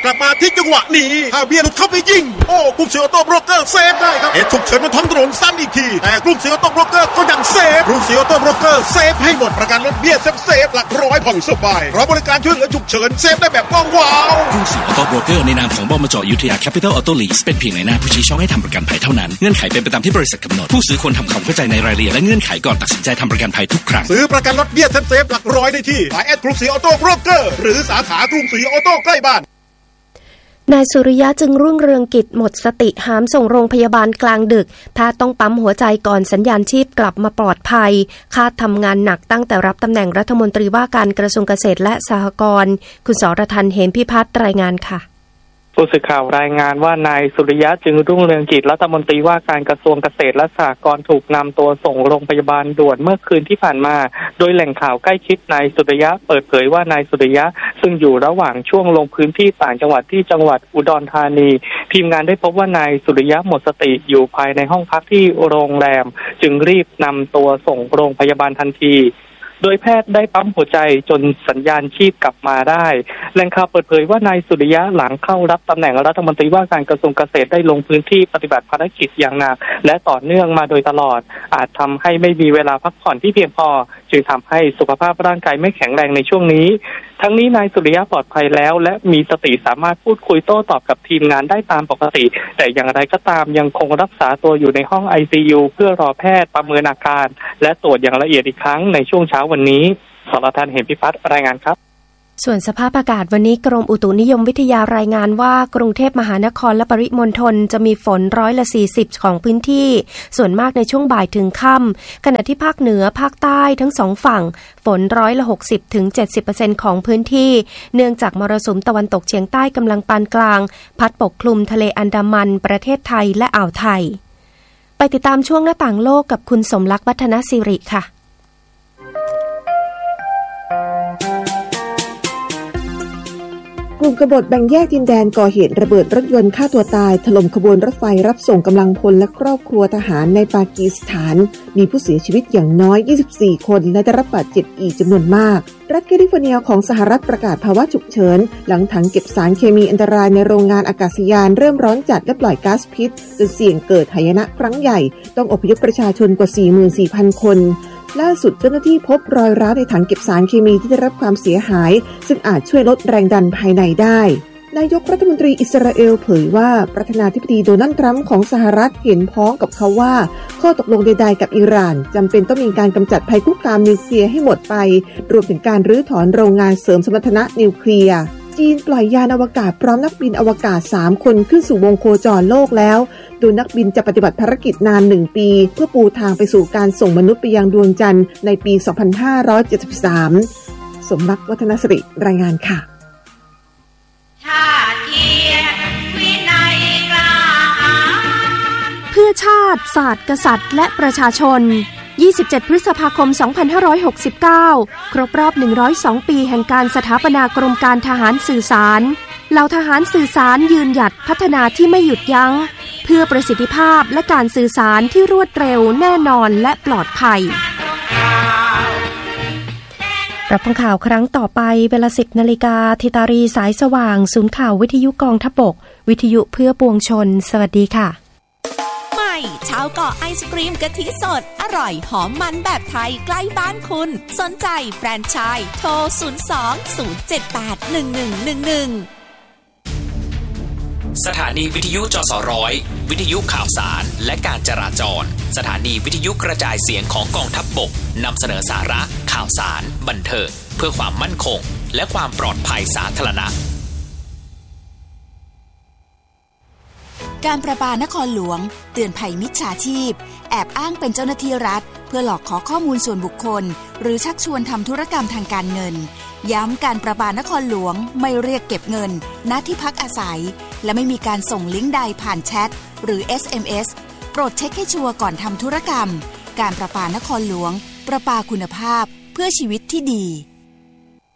กลับมาที่จังหวะนี้ถ้าเบียร์หลุดเข้าไปยิงโอ้กลุ่มเสือออโต้โบรกเกอร์เซฟได้ครับเหตุฉุกเฉินบนท้องถนนซ้ำอีกทีแต่กลุ่มเสือออโต้โบรกเกอร์ก็ยังเซฟกลุ่มเสือออโต้โบรกเกอร์เซฟให้หมดประกันรถเบี้ยเซฟหลักร้อยผ่อนสบายเพราะบริการช่วยเหลือฉุกเฉินเซฟได้แบบว้าวกรุงศรีออโต้โบรกเกอร์ในนามของบมจ.อยุธยาแคปิตอลออโต้ลีสเป็นเพียงในหน้าผู้ชี้ช่องให้ทำประกันภัยเท่านั้นเงื่อนไขเป็นไปตามที่บริษัทกำหนดผู้ซื้อควรทำความเข้าใจในรายละเอียดและเงื่อนไขก่อนตัดสินใจทำประกันภัยทุกครั้งซื้อประกันรถเบี้ยเซฟหลักร้อยได้ที่ไลน์@กรุงศรีออโต้โบรกเกอร์หรือสาขากรุงศรีออโต้ใกล้บ้านนายสุริยะจึงรุ่งเรืองกิจหมดสติหามส่งโรงพยาบาลกลางดึกแพทย์ต้องปั๊มหัวใจก่อนสัญญาณชีพกลับมาปลอดภัยคาดทำงานหนักตั้งแต่รับตำแหน่งรัฐมนตรีว่าการกระทรวงเกษตรและสหกรณ์คุณสรทัน เหมพิพัฒน์รายงานค่ะผู้สื่อข่าวรายงานว่านายสุริยะจึงรุ่งเรืองกิจรัฐมนตรีว่าการกระทรวงเกษตรและสหกรณ์ถูกนำตัวส่งโรงพยาบาลด่วนเมื่อคืนที่ผ่านมาโดยแหล่งข่าวใกล้ชิดนายสุริยะเปิดเผยว่านายสุริยะซึ่งอยู่ระหว่างช่วงลงพื้นที่ต่างจังหวัดที่จังหวัดอุดรธานีทีมงานได้พบว่านายสุริยะหมดสติอยู่ภายในห้องพักที่โรงแรมจึงรีบนำตัวส่งโรงพยาบาลทันทีโดยแพทย์ได้ปั๊มหัวใจจนสัญญาณชีพกลับมาได้แหล่งข่าวเปิดเผยว่านายสุริยะหลังเข้ารับตำแหน่งรัฐมนตรีว่าการกระทรวงเกษตรได้ลงพื้นที่ปฏิบัติภารกิจอย่างหนักและต่อเนื่องมาโดยตลอดอาจทำให้ไม่มีเวลาพักผ่อนที่เพียงพอจึงทำให้สุขภาพร่างกายไม่แข็งแรงในช่วงนี้ทั้งนี้นายสุริยะปลอดภัยแล้วและมีสติสามารถพูดคุยโต้ตอบกับทีมงานได้ตามปกติแต่อย่างไรก็ตามยังคงรักษาตัวอยู่ในห้อง ICU เพื่อรอแพทย์ประเมินอาการและตรวจอย่างละเอียดอีกครั้งในช่วงเช้าวันนี้สรทัน เหมพิพัฒน์รายงานครับส่วนสภาพอากาศวันนี้กรมอุตุนิยมวิทยารายงานว่ากรุงเทพมหานครและปริมณฑลจะมีฝน40%ของพื้นที่ส่วนมากในช่วงบ่ายถึงค่ำขณะที่ภาคเหนือภาคใต้ทั้งสองฝั่งฝน60%ถึง 70% ของพื้นที่เนื่องจากมรสุมตะวันตกเฉียงใต้กำลังปานกลางพัดปกคลุมทะเลอันดามันประเทศไทยและอ่าวไทยไปติดตามช่วงหน้าต่างโลกกับคุณสมรักษ์วัฒนศิริค่ะกลุ่มกบฏแบ่งแยกดินแดนก่อเหตุระเบิดรถยนต์ฆ่าตัวตายถล่มขบวนรถไฟรับส่งกำลังพลและครอบครัวทหารในปากีสถานมีผู้เสียชีวิตอย่างน้อย24คนและได้รับบาดเจ็บอีกจำนวนมากรัฐแคลิฟอร์เนียของสหรัฐประกาศภาวะฉุกเฉินหลังถังเก็บสารเคมีอันตรายในโรงงานอากาศยานเริ่มร้อนจัดและปล่อยก๊าซพิษจนเสี่ยงเกิดหายนะครั้งใหญ่ต้องอพยพประชาชนกว่า 44,000 คนล่าสุดเจ้าหน้าที่พบรอยร้าวในถังเก็บสารเคมีที่ได้รับความเสียหายซึ่งอาจช่วยลดแรงดันภายในได้นายกรัฐมนตรีอิสราเอลเผยว่าประธานาธิบดีโดนัลด์ทรัมป์ของสหรัฐเห็นพ้องกับเขาว่าข้อตกลงใดๆกับอิหร่านจำเป็นต้องมีการกำจัดภัยคุกคามนิวเคลียร์ให้หมดไปรวมถึงการรื้อถอนโรงงานเสริมสมรรถนะนิวเคลียร์จีนปล่อยยานอวกาศพร้อมนักบินอวกาศ3คนขึ้นสู่วงโคจรโลกแล้วโดยนักบินจะปฏิบัติภารกิจนาน1ปีเพื่อปูทางไปสู่การส่งมนุษย์ไปยังดวงจันทร์ในปี 2573 สมรักษ์วัฒนศิริรายงานค่ะเพื่อชาติศาสตร์กษัตริย์และประชาชน27 พฤษภาคม 2569 ครบรอบ102 ปีแห่งการสถาปนากรมการทหารสื่อสารเหล่าทหารสื่อสารยืนหยัดพัฒนาที่ไม่หยุดยั้งเพื่อประสิทธิภาพและการสื่อสารที่รวดเร็วแน่นอนและปลอดภัยรับฟังข่าวครั้งต่อไปเวลา 10 นาฬิกาธิตารีสายสว่างศูนย์ข่าววิทยุกองทัพบกวิทยุเพื่อปวงชนสวัสดีค่ะชาวเกาะไอศกรีมกะทิสดอร่อยหอมมันแบบไทยใกล้บ้านคุณสนใจแฟรนไชส์โทร 02-078-1111 สถานีวิทยุจสร้อยวิทยุข่าวสารและการจราจรสถานีวิทยุกระจายเสียงของกองทัพบกนำเสนอสาระข่าวสารบันเทิงเพื่อความมั่นคงและความปลอดภัยสาธารณะการประปานครหลวงเตือนภัยมิจฉาชีพแอบอ้างเป็นเจ้าหน้าที่รัฐเพื่อหลอกขอข้อมูลส่วนบุคคลหรือชักชวนทำธุรกรรมทางการเงินย้ำการประปานครหลวงไม่เรียกเก็บเงินณที่พักอาศัยและไม่มีการส่งลิงก์ใดผ่านแชทหรือ SMS โปรดเช็คให้ชัวร์ก่อนทำธุรกรรมการประปานครหลวงประปาคุณภาพเพื่อชีวิตที่ดี